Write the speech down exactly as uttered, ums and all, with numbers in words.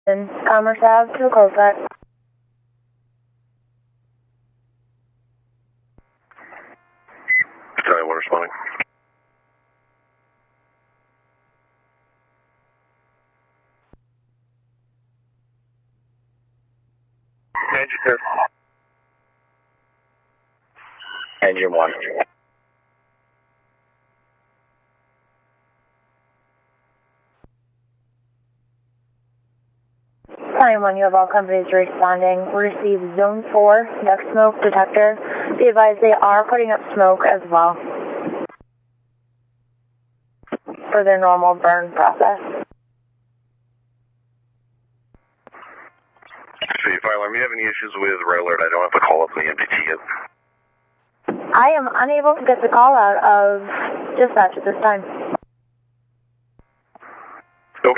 Commerce Ave to the cul-de-sac. Battalion one responding. Engine Engine one. Battalion one, you have all companies responding. Receive Zone four, duct smoke detector. Be advised they are putting up smoke as well for their normal burn process. See, fire alarm, you have any issues with red alert? I don't have to call up the M D T yet. I am unable to get the call out of dispatch at this time.